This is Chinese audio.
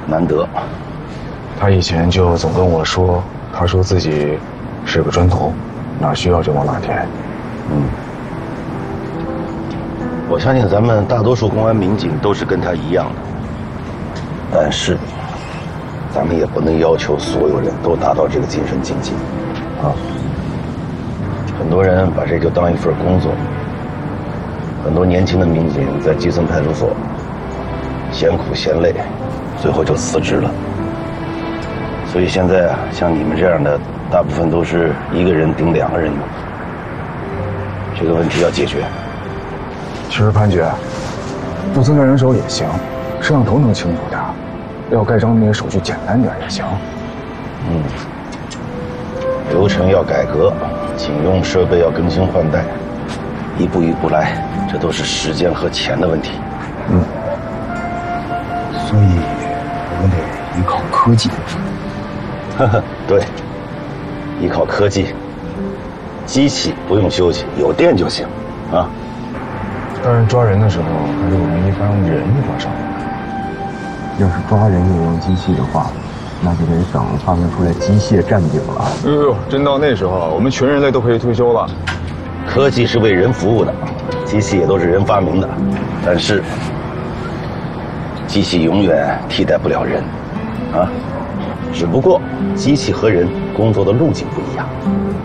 难得。 他以前就总跟我说，他说自己是个砖头，哪需要就往哪填。 我相信咱们大多数公安民警都是跟他一样的，但是咱们也不能要求所有人都达到这个精神境界啊。很多人把这就当一份工作，很多年轻的民警在基层派出所嫌苦嫌累，最后就辞职了。所以现在像你们这样的，大部分都是一个人顶2个人用，这个问题要解决。 其实潘局，不增加人手也行，摄像头能清楚点，要盖章那些手续简单点也行。 流程要改革，警用设备要更新换代，一步一步来，这都是时间和钱的问题。 所以我们得依靠科技。 对，依靠科技，机器不用休息，有电就行啊。 但是抓人的时候还是我们一般用人抓上来。 要是抓人也用机器的话，那就得等发明出来机械战警了。 真到那时候，我们全人类都可以退休了。 科技是为人服务的，机器也都是人发明的，但是机器永远替代不了人啊。只不过机器和人工作的路径不一样。